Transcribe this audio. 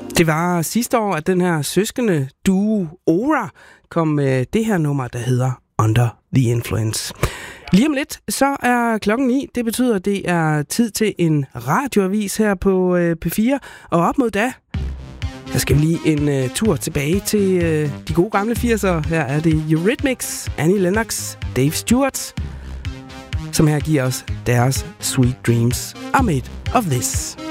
Det var sidste år, at den her søskende duo Aura kom med det her nummer, der hedder Under the Influence. Lige om lidt, så er klokken 9. Det betyder, at det er tid til en radioavis her på P4. Og op mod da, der skal vi lige en tur tilbage til de gode gamle 80'ere. Her er det Eurythmics, Annie Lennox, Dave Stewart, som her giver os deres Sweet Dreams Are Made of This.